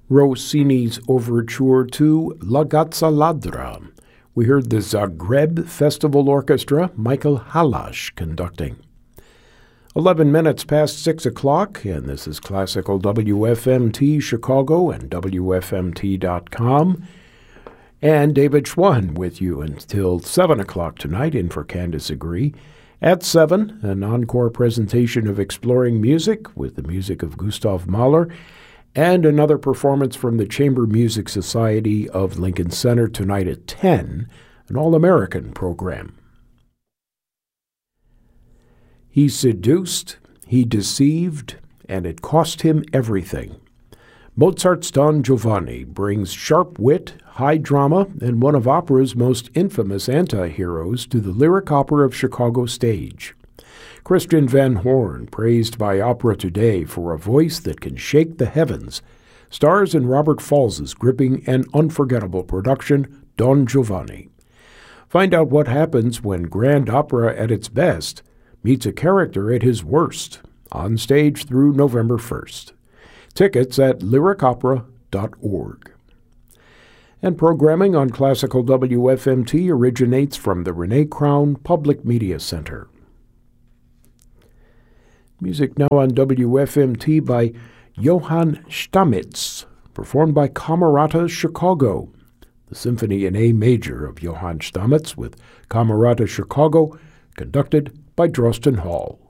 Rossini's overture to La Gazza Ladra. We heard the Zagreb Festival Orchestra, Michael Halash, conducting. 11 minutes past 6 o'clock, and this is Classical WFMT Chicago and WFMT.com. And David Schwann with you until 7 o'clock tonight in for Candace Agree. At 7, an encore presentation of Exploring Music with the music of Gustav Mahler, and another performance from the Chamber Music Society of Lincoln Center tonight at 10, an All-American program. He seduced, he deceived, and it cost him everything. Mozart's Don Giovanni brings sharp wit, high drama, and one of opera's most infamous anti-heroes to the Lyric Opera of Chicago stage. Christian Van Horn, praised by Opera Today for a voice that can shake the heavens, stars in Robert Falls's gripping and unforgettable production, Don Giovanni. Find out what happens when grand opera at its best meets a character at his worst, on stage through November 1st. Tickets at lyricopera.org. And programming on Classical WFMT originates from the Renee Crown Public Media Center. Music now on WFMT by Johann Stamitz, performed by Camerata Chicago. The Symphony in A Major of Johann Stamitz with Camerata Chicago, conducted by Drosten Hall.